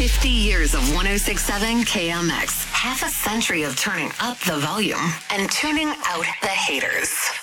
50 years of 106.7 KMX. Half a century of turning up the volume and tuning out the haters.